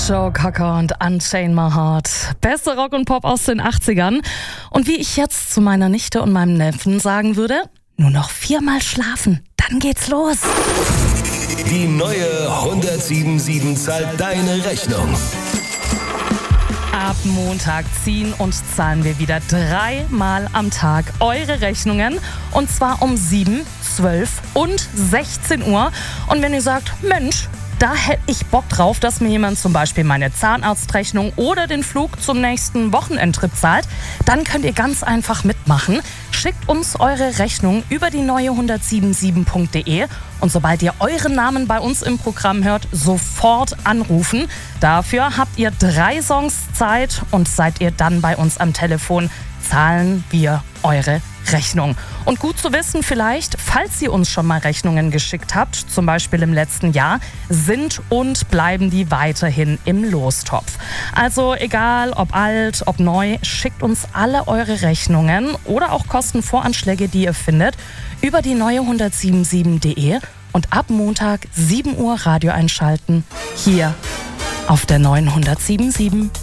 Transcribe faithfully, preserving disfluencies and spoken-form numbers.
Joe Cocker und Unchain My Heart. Beste Rock und Pop aus den achtzigern. Und wie ich jetzt zu meiner Nichte und meinem Neffen sagen würde, nur noch viermal schlafen, dann geht's los. Die neue hundertsieben Komma sieben zahlt deine Rechnung. Ab Montag ziehen und zahlen wir wieder dreimal am Tag eure Rechnungen. Und zwar um sieben, zwölf und sechzehn Uhr. Und wenn ihr sagt, Mensch, da hätte ich Bock drauf, dass mir jemand zum Beispiel meine Zahnarztrechnung oder den Flug zum nächsten Wochenendtrip zahlt, dann könnt ihr ganz einfach mitmachen. Schickt uns eure Rechnung über die neue hundertsiebenundsiebzig punkt de und sobald ihr euren Namen bei uns im Programm hört, sofort anrufen. Dafür habt ihr drei Songs Zeit und seid ihr dann bei uns am Telefon, zahlen wir eure Rechnung. Und gut zu wissen vielleicht, falls ihr uns schon mal Rechnungen geschickt habt, zum Beispiel im letzten Jahr, sind und bleiben die weiterhin im Lostopf. Also egal ob alt, ob neu, schickt uns alle eure Rechnungen oder auch Kostenvoranschläge, die ihr findet, über die neue hundertsiebenundsiebzig punkt de und ab Montag sieben Uhr Radio einschalten, hier auf der neuen hundertsiebenundsiebzig.